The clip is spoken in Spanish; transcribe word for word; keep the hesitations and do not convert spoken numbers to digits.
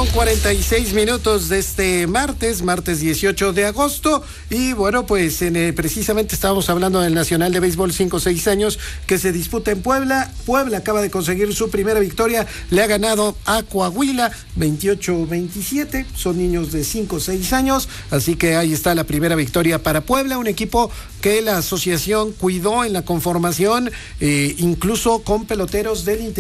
con cuarenta y seis minutos de este martes, martes dieciocho de agosto. Y bueno, pues en, eh, precisamente estábamos hablando del Nacional de Béisbol cinco seis años que se disputa en Puebla. Puebla acaba de conseguir su primera victoria, le ha ganado a Coahuila veintiocho veintisiete. Son niños de cinco seis años, así que ahí está la primera victoria para Puebla, un equipo que la asociación cuidó en la conformación, eh, incluso con peloteros del interior